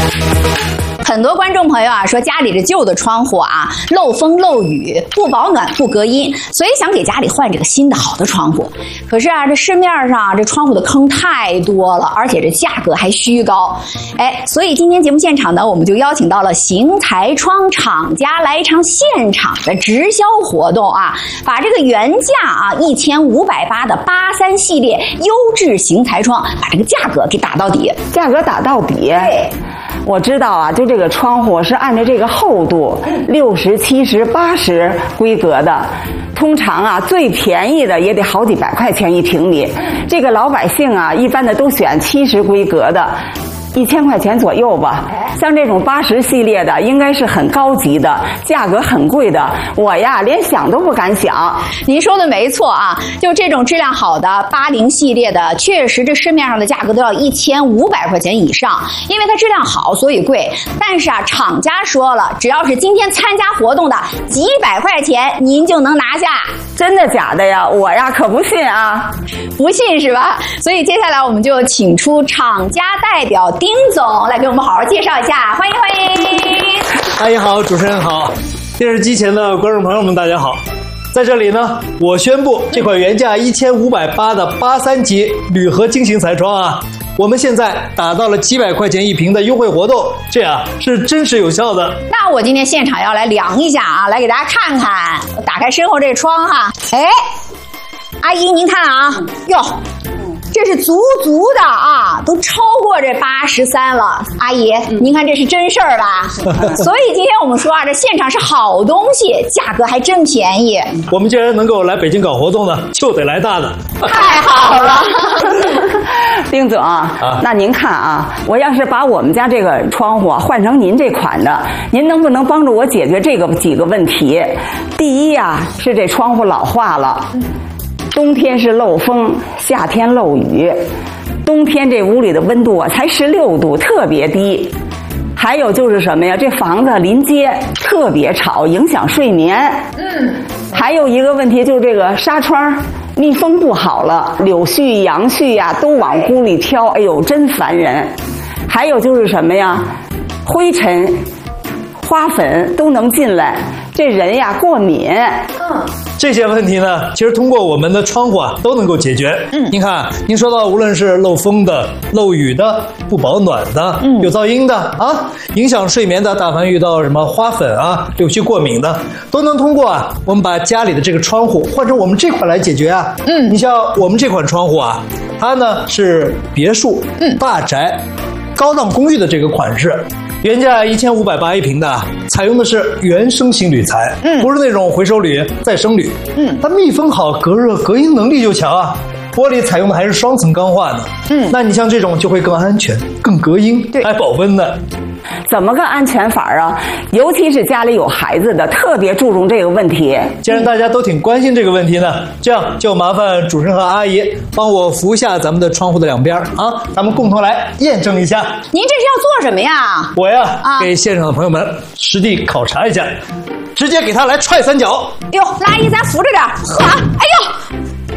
很多观众朋友啊说家里这旧的窗户啊漏风漏雨不保暖不隔音，所以想给家里换这个新的好的窗户。可是啊这市面上这窗户的坑太多了，而且这价格还虚高。所以今天节目现场呢，我们就邀请到了邢台窗厂家来一场现场的直销活动啊，把这个原价啊1580的83系列优质邢台窗，把这个价格给打到底。 价格打到底。 对。 我知道啊，就这个窗户是按照这个厚度60、70、80规格的，通常啊最便宜的也得好几百块钱一平米。这个老百姓啊，一般的都选70规格的，1000块钱左右吧。像这种80系列的，应该是很高级的，价格很贵的。我呀，连想都不敢想。 您说的没错啊，就这种质量好的80系列的，确实这市面上的价格都要1500块钱以上，因为它质量好，所以贵。但是啊，厂家说了，只要是今天参加活动的，几百块钱您就能拿下。 真的假的呀？我呀可不信啊， 不信是吧？所以接下来我们就请出厂家代表丁总来给我们好好介绍一下，欢迎欢迎。 阿姨好，主持人好，电视机前的观众朋友们大家好。在这里呢，我宣布这款原价1580的83级铝合金型彩窗啊，我们现在打到了几百块钱一平的优惠活动，这样是真实有效的。 那我今天现场要来量一下啊，来给大家看看。我打开身后这窗哈，阿姨您看啊，哟。这是足的啊，都超过这83了。阿姨，您看这是真事儿吧？所以今天我们说啊，这现场是好东西，价格还真便宜。 我们既然能够来北京搞活动呢，就得来大的。 太好了。 丁总那您看啊，我要是把我们家这个窗户换成您这款的，您能不能帮助我解决这个几个问题？第一呀，是这窗户老化了。冬天是漏风，夏天漏雨。冬天这屋里的温度啊才16度，特别低。还有就是什么呀？这房子临街，特别吵，影响睡眠。还有一个问题就是这个纱窗密封不好了，柳絮、杨絮呀都往屋里飘，哎呦，真烦人。还有就是什么呀？灰尘、花粉都能进来，这人呀过敏。 这些问题呢，其实通过我们的窗户啊都能够解决。您看，您说到无论是漏风的、漏雨的、不保暖的、有噪音的啊，影响睡眠的，但凡遇到什么花粉啊、柳絮过敏的，都能通过啊我们把家里的这个窗户换成我们这款来解决啊。你像我们这款窗户啊，它呢是别墅、大宅、高档公寓的这个款式。原价1580一平的，采用的是原生型铝材，不是那种回收铝、再生铝。它密封好，隔热隔音能力就强啊。玻璃采用的还是双层钢化的，那你像这种就会更安全、更隔音，还保温呢。 怎么个安全法啊？尤其是家里有孩子的，特别注重这个问题。 既然大家都挺关心这个问题呢，这样就麻烦主持人和阿姨帮我扶下咱们的窗户的两边啊，咱们共同来验证一下。 您这是要做什么呀？ 我呀，给现场的朋友们实地考察一下，直接给他来踹3脚。 哟，阿姨咱扶着点，呵，哎呦。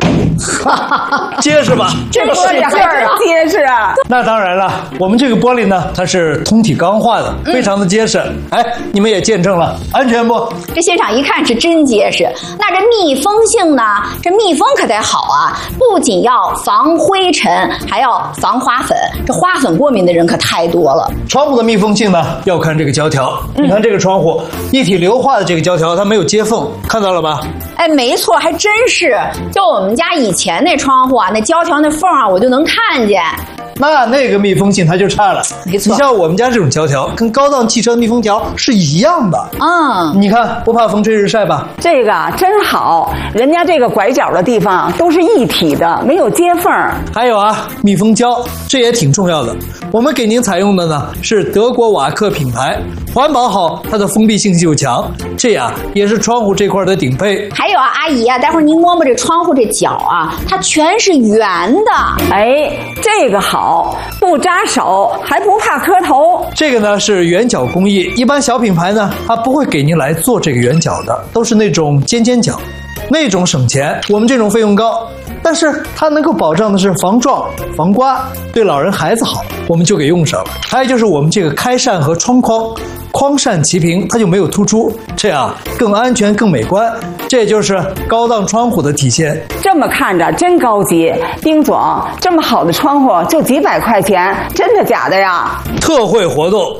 结实吧？ 这个使劲儿啊， 结实啊！ 那当然了，我们这个玻璃呢，它是通体钢化的，非常的结实。你们也见证了，安全不？ 这现场一看是真结实。那这密封性呢？这密封可得好啊！不仅要防灰尘，还要防花粉。这花粉过敏的人可太多了。 窗户的密封性呢，要看这个胶条。你看这个窗户，一体硫化的这个胶条，它没有接缝，看到了吧？ 没错，还真是。就我们家以前那窗户啊，那胶条那缝啊，我就能看见。 那个密封性它就差了。 没错， 你像我们家这种胶条，跟高档汽车密封条是一样的。你看不怕风吹日晒吧？ 这个真好，人家这个拐角的地方都是一体的，没有接缝。 还有密封胶，这也挺重要的。我们给您采用的呢是德国瓦克品牌，环保好，它的封闭性就强，这样也是窗户这块的顶配。 还有阿姨待会儿您摸摸这窗户这角它全是圆的。 这个好，不扎手，还不怕磕头。 这个呢是圆角工艺，一般小品牌呢它不会给您来做这个圆角的，都是那种尖角，那种省钱。我们这种费用高， 但是它能够保障的是防撞、防刮，对老人孩子好，我们就给用上了。还有就是我们这个开扇和窗框，框扇齐平，它就没有突出，这样更安全、更美观。这也就是高档窗户的体现。 这么看着真高级，丁总，这么好的窗户就几百块钱，真的假的呀？ 特惠活动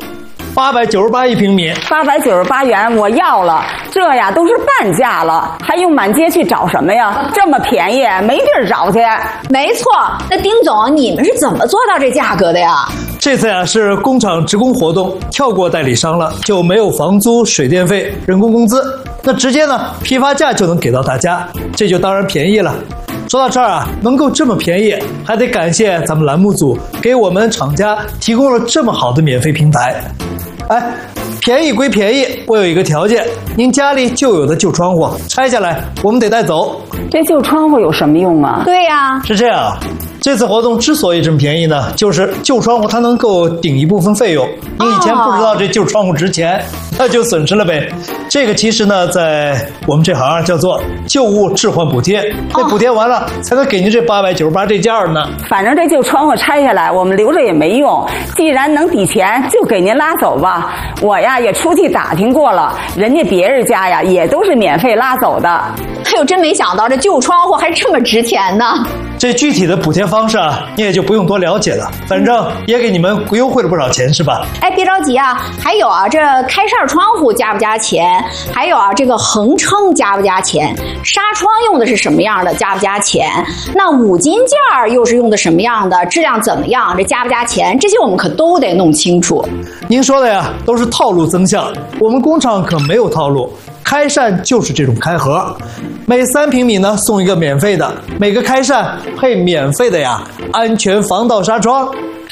，898一平米 ，898元我要了，这呀都是半价了，还用满街去找什么呀？这么便宜，没地儿找去。 没错，那丁总，你们是怎么做到这价格的呀？ 这次呀是工厂职工活动，跳过代理商了，就没有房租、水电费、人工工资，那直接呢批发价就能给到大家，这就当然便宜了。说到这儿啊，能够这么便宜，还得感谢咱们栏目组给我们厂家提供了这么好的免费平台。哎，便宜归便宜，我有一个条件，您家里旧有的旧窗户拆下来，我们得带走。 这旧窗户有什么用啊？ 对呀， 是这样，这次活动之所以这么便宜呢，就是旧窗户它能够顶一部分费用。你以前不知道这旧窗户值钱，那就损失了呗。这个其实呢，在我们这行叫做旧物置换补贴，那补贴完了才能给您这898这价呢。 反正这旧窗户拆下来，我们留着也没用，既然能抵钱，就给您拉走吧。我呀也出去打听过了，人家别人家呀也都是免费拉走的。 哎呦，真没想到这旧窗户还这么值钱呢。 这具体的补贴方式啊，你也就不用多了解了，反正也给你们优惠了不少钱，是吧？ 哎，别着急啊，还有啊，这开扇窗户加不加钱？还有啊，这个横撑加不加钱？纱窗用的是什么样的？加不加钱？那五金件儿又是用的什么样的？质量怎么样？这加不加钱？这些我们可都得弄清楚。 您说的呀，都是套路增项，我们工厂可没有套路。开扇就是这种开盒，每3平米呢送一个免费的，每个开扇配免费的呀安全防盗纱窗。